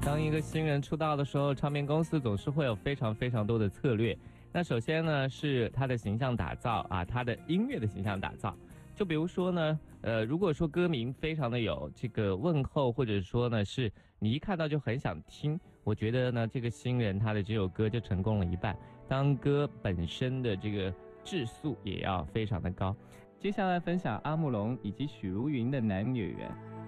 当一个新人出道的时候，唱片公司总是会有非常非常多的策略。那首先呢是他的形象打造啊，他的音乐的形象打造。就比如说呢，如果说歌名非常的有这个问候，或者说呢是你一看到就很想听，我觉得呢这个新人他的这首歌就成功了一半。当歌本身的这个质素也要非常的高。接下来分享阿木龙以及许茹芸的男女缘。